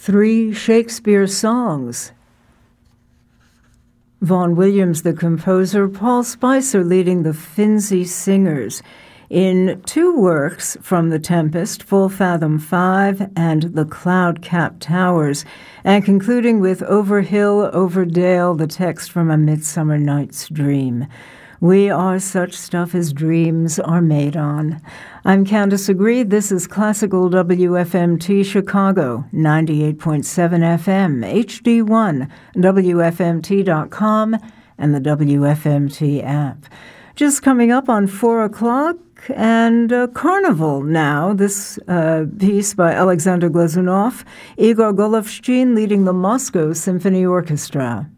3 Shakespeare songs. Vaughan Williams, the composer, Paul Spicer leading the Finzi Singers in 2 works from The Tempest, Full Fathom 5 and The Cloud-Capped Towers, and concluding with Over Hill, Over Dale, the text from A Midsummer Night's Dream. We are such stuff as dreams are made on. I'm Candace Agreed. This is Classical WFMT Chicago, 98.7 FM, HD1, WFMT.com, and the WFMT app. Just coming up on 4 o'clock, and Carnival now, this piece by Alexander Glazunov, Igor Golovshin leading the Moscow Symphony Orchestra.